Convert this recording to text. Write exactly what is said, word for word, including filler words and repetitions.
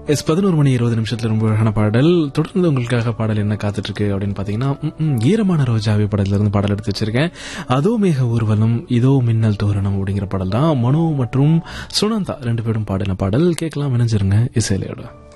S பதினோரு மணி இருபது நிமிஷத்துல ரொம்ப அழகான பாடல். தொடர்ந்து உங்களுக்காக பாடல் என்ன காத்துட்டு இருக்கு அப்படின்னு பாத்தீங்கன்னா, ஈரமான ரோஜாவி படத்துல இருந்து பாடல் எடுத்து வச்சிருக்கேன். அதோ மேக ஊர்வலம் இதோ மின்னல் தோரணம் அப்படிங்கிற பாடல் தான். மனோ மற்றும் சுனந்தா ரெண்டு பேரும் பாடின பாடல். கேட்கலாம், இணைஞ்சிருங்க இசையிலோட.